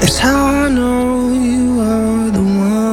It's how I know you are the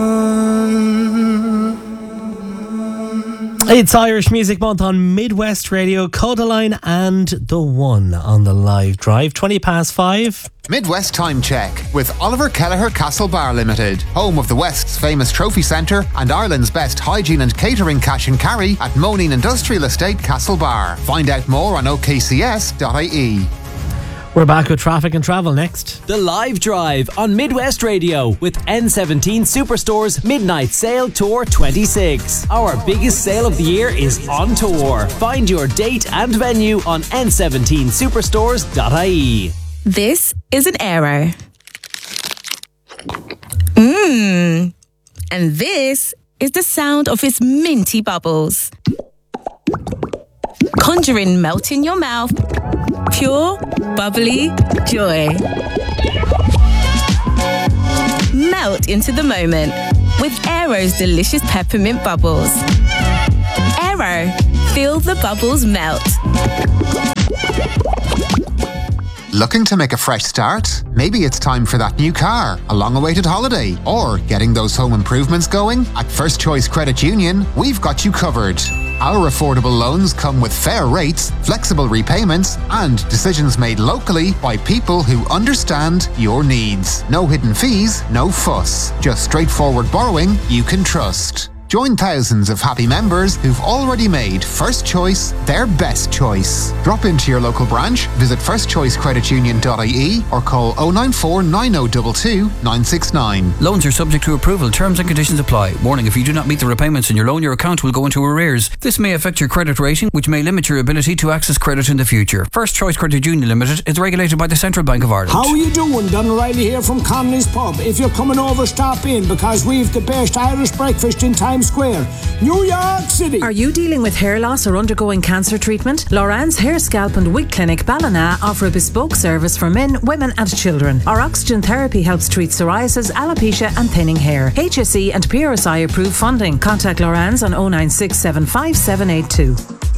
one. It's Irish Music Month on Midwest Radio, Codaline and The One on the live drive. 5:20. Midwest Time Check with Oliver Kelleher Castlebar Limited, home of the West's famous trophy centre and Ireland's best hygiene and catering cash and carry at Moneen Industrial Estate, Castlebar. Find out more on okcs.ie. We're back with traffic and travel next. The Live Drive on Midwest Radio with N17 Superstore's Midnight Sale Tour 26. Our biggest sale of the year is on tour. Find your date and venue on n17superstores.ie. This is an Aero. And this is the sound of its minty bubbles. Conjuring melt in your mouth. Pure, bubbly joy. Melt into the moment with Aero's delicious peppermint bubbles. Aero, feel the bubbles melt. Looking to make a fresh start? Maybe it's time for that new car, a long-awaited holiday, or getting those home improvements going? At First Choice Credit Union, we've got you covered. Our affordable loans come with fair rates, flexible repayments, and decisions made locally by people who understand your needs. No hidden fees, no fuss. Just straightforward borrowing you can trust. Join thousands of happy members who've already made First Choice their best choice. Drop into your local branch, visit firstchoicecreditunion.ie or call 094 9022 969. Loans are subject to approval. Terms and conditions apply. Warning, if you do not meet the repayments on your loan, your account will go into arrears. This may affect your credit rating, which may limit your ability to access credit in the future. First Choice Credit Union Limited is regulated by the Central Bank of Ireland. How are you doing? Don O'Reilly here from Connolly's Pub. If you're coming over, stop in because we've the best Irish breakfast in Times Square, New York City. Are you dealing with hair loss or undergoing cancer treatment? Loran's Hair, Scalp and Wig Clinic Ballina offer a bespoke service for men, women and children. Our oxygen therapy helps treat psoriasis, alopecia and thinning hair. HSE and PRSI approved funding. Contact Loran's on 096 75782.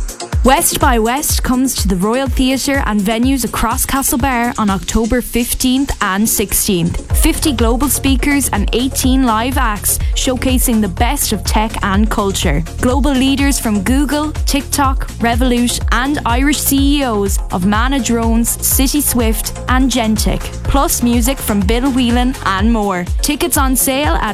West by West comes to the Royal Theatre and venues across Castlebar on October 15th and 16th. 50 global speakers and 18 live acts showcasing the best of tech and culture. Global leaders from Google, TikTok, Revolut and Irish CEOs of Mana Drones, City Swift and Gentic. Plus music from Bill Whelan and more. Tickets on sale at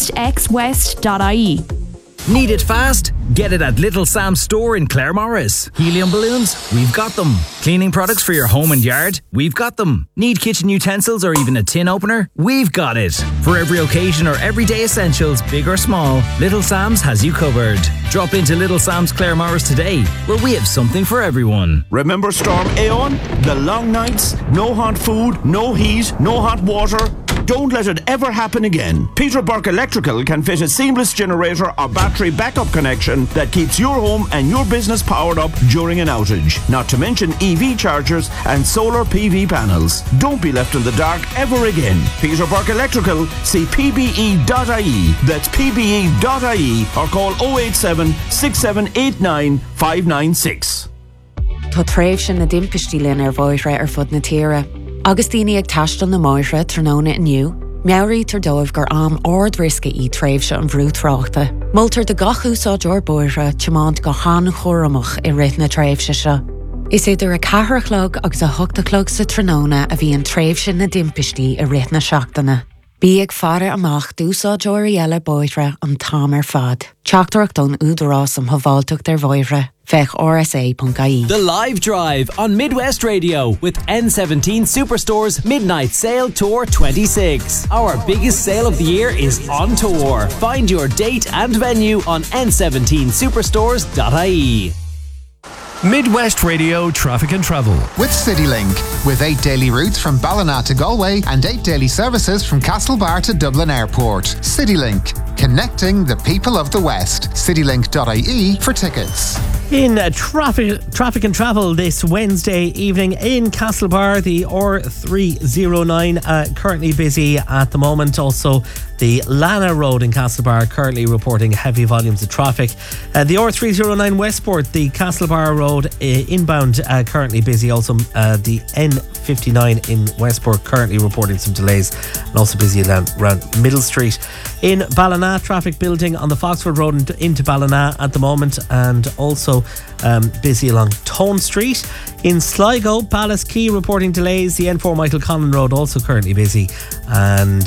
westxwest.ie. Need it fast? Get it at Little Sam's store in Claremorris. Helium balloons? We've got them. Cleaning products for your home and yard? We've got them. Need kitchen utensils or even a tin opener? We've got it. For every occasion or everyday essentials, big or small, Little Sam's has you covered. Drop into Little Sam's Claremorris today, where we have something for everyone. Remember Storm Aeon? The long nights, no hot food, no heat, no hot water. Don't let it ever happen again. Peter Burke Electrical can fit a seamless generator or battery backup connection that keeps your home and your business powered up during an outage. Not to mention EV chargers and solar PV panels. Don't be left in the dark ever again. Peter Burke Electrical, see pbe.ie. That's pbe.ie or call 087 6789 596. Tá tréimh sin na dimpistí linn bhóithre fud na tíre. Agus daoine ag taistil na máithre tróna inniu, meabhraí tar dóibh gur am ord risca í tréimhse an bhrúthráachta. Multar de gach úsáideoir bóithre teamáint go hána chóramach i rith na tréimhse seo. Is idir a 4 chlog agus a 8 chlog sa tróna a bhí an tréimhse na dimpistí i rith na seachtaine. Bí ag fara amach dúsáideoir eile bóithre an támar fad. Teachtarach don údarás am haváilteach der bhóithre. Fech RSA.ie. The Live Drive on Midwest Radio with N17 Superstore's Midnight Sale Tour 26. Our biggest sale of the year is on tour. Find your date and venue on n17superstores.ie. Midwest Radio Traffic and Travel with CityLink. With 8 daily routes from Ballina to Galway and 8 daily services from Castlebar to Dublin Airport. CityLink, connecting the people of the West. CityLink.ie for tickets. In traffic and travel this Wednesday evening in Castlebar, the R309 currently busy at the moment. Also, the Lana Road in Castlebar currently reporting heavy volumes of traffic. The R309 Westport, the Castlebar Road inbound currently busy. Also, the N A59 in Westport, currently reporting some delays, and also busy around Middle Street. In Ballina, traffic building on the Foxford Road into Ballina at the moment, and also busy along Tone Street. In Sligo, Palace Quay reporting delays. The N4 Michael Conlon Road also currently busy, and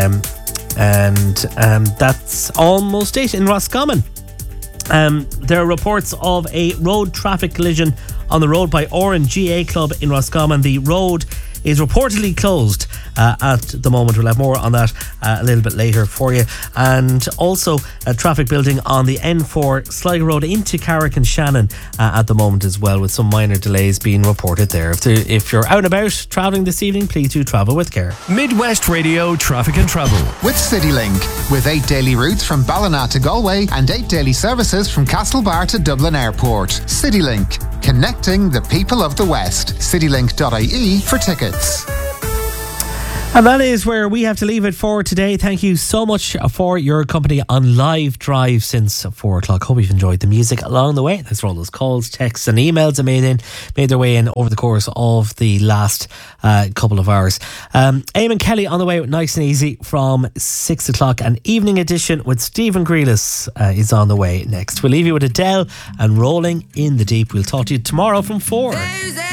that's almost it. In Roscommon, there are reports of a road traffic collision on the road by Oran GA Club in Roscommon. The road is reportedly closed at the moment. We'll have more on that a little bit later for you. And also traffic building on the N4 Sligo Road into Carrick and Shannon at the moment as well, with some minor delays being reported there. If you're out and about travelling this evening, please do travel with care. Midwest Radio Traffic and Travel with CityLink, with 8 daily routes from Ballina to Galway and 8 daily services from Castlebar to Dublin Airport. CityLink, connecting the people of the West. CityLink.ie for tickets. And that is where we have to leave it for today. Thank you so much for your company on Live Drive since 4 o'clock. Hope you've enjoyed the music along the way. Thanks for all those calls, texts and emails that made their way in over the course of the last couple of hours. Eamon Kelly on the way with Nice and Easy from 6 o'clock. An evening edition with Stephen Grealis is on the way next. We'll leave you with Adele and Rolling in the Deep. We'll talk to you tomorrow from 4.